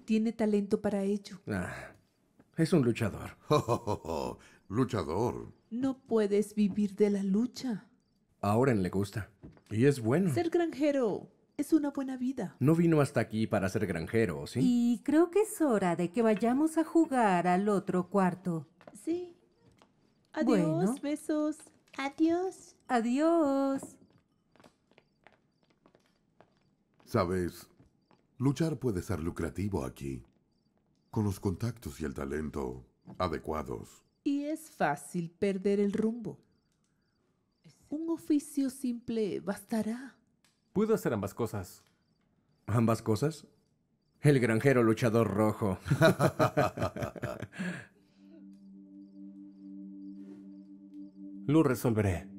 Tiene talento para ello. Es un luchador. Luchador. No puedes vivir de la lucha. A Oren le gusta. Y es bueno. Ser granjero es una buena vida. No vino hasta aquí para ser granjero, ¿sí? Y creo que es hora de que vayamos a jugar al otro cuarto. Sí. Adiós, Bueno. besos. Adiós. Adiós. Sabes, luchar puede ser lucrativo aquí, con los contactos y el talento adecuados. Y es fácil perder el rumbo. Un oficio simple bastará. Puedo hacer ambas cosas. ¿Ambas cosas? El granjero luchador rojo. Lo resolveré.